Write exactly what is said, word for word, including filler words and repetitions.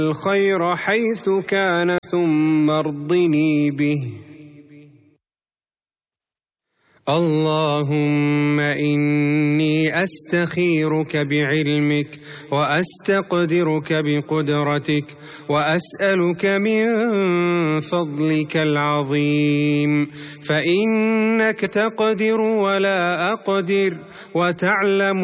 الخير حيث كان ثم ارضني به. اللهم إني أستخيرك بعلمك وأستقدرك بقدرتك وأسألك من فضلك العظيم، فإنك تقدر ولا أقدر وتعلم